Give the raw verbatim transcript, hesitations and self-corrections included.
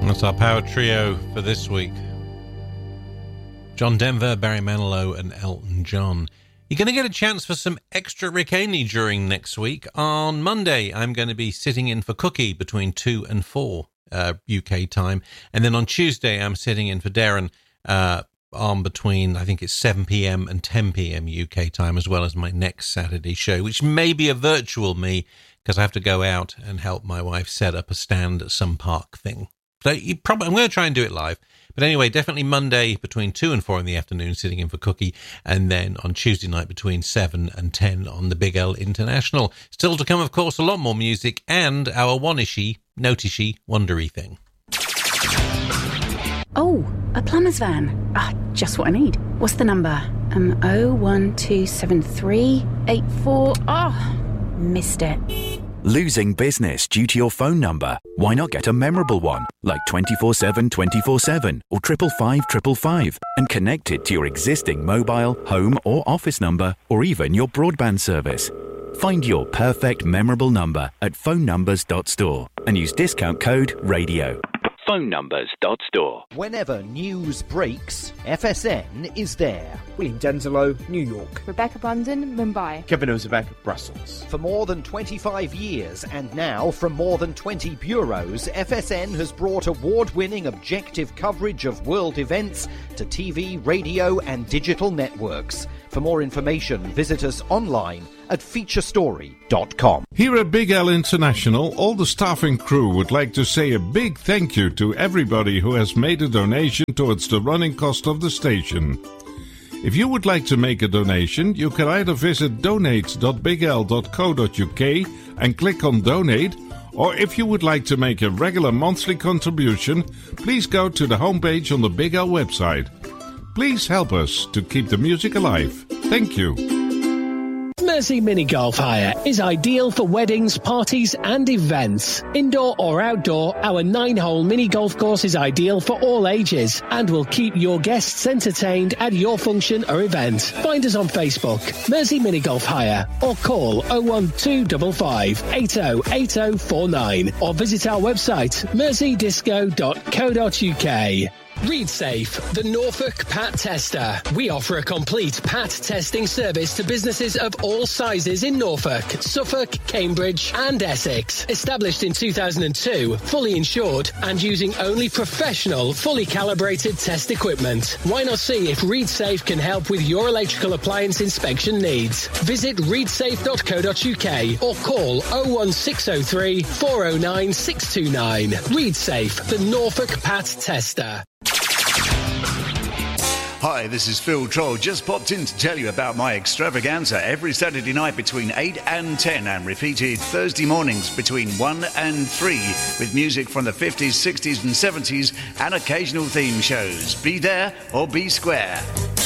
That's our power trio for this week. John Denver, Barry Manilow and Elton John. You're going to get a chance for some extra Rick Aney during next week. On Monday, I'm going to be sitting in for Cookie between two and four uh, U K time. And then on Tuesday, I'm sitting in for Darren uh, on between, I think it's seven p.m. and ten p.m. U K time, as well as my next Saturday show, which may be a virtual me because I have to go out and help my wife set up a stand at some park thing. So you probably, I'm going to try and do it live. But anyway, definitely Monday between two and four in the afternoon, sitting in for Cookie. And then on Tuesday night between seven and ten on the Big L International. Still to come, of course, a lot more music and our one-ishy, notishy, wondery thing. Oh, a plumber's van. Ah, just what I need. What's the number? Um, oh one two seven three eight four. Oh, missed it. Losing business due to your phone number? Why not get a memorable one, like twenty-four seven twenty-four seven or triple five triple five, and connect it to your existing mobile, home or office number, or even your broadband service. Find your perfect memorable number at phone numbers dot store and use discount code RADIO. phone numbers dot store. Whenever news breaks, F S N is there. William Denzelo, New York. Rebecca Brandon, Mumbai. Kevin Ozebek, Brussels. For more than twenty-five years, and now from more than twenty bureaus, F S N has brought award-winning objective coverage of world events to T V, radio and digital networks. For more information, visit us online at feature story dot com. Here at Big L International, all the staff and crew would like to say a big thank you to everybody who has made a donation towards the running cost of the station. If you would like to make a donation, you can either visit donate dot big l dot co dot u k and click on Donate, or if you would like to make a regular monthly contribution, please go to the homepage on the Big L website. Please help us to keep the music alive. Thank you. Mersey Mini Golf Hire is ideal for weddings, parties and events. Indoor or outdoor, our nine-hole mini golf course is ideal for all ages and will keep your guests entertained at your function or event. Find us on Facebook, Mersey Mini Golf Hire, or call oh one two five five eight oh eight oh four nine or visit our website, mersey disco dot co dot u k. ReadSafe, the Norfolk Pat Tester. We offer a complete Pat testing service to businesses of all sizes in Norfolk, Suffolk, Cambridge and Essex. Established in two thousand two, fully insured and using only professional, fully calibrated test equipment. Why not see if ReadSafe can help with your electrical appliance inspection needs? Visit read safe dot co dot u k or call oh one six oh three four oh nine six two nine. ReadSafe, the Norfolk Pat Tester. Hi, this is Phil Troll. Just popped in to tell you about my extravaganza every Saturday night between eight and ten and repeated Thursday mornings between one and three with music from the fifties, sixties and seventies and occasional theme shows. Be there or be square.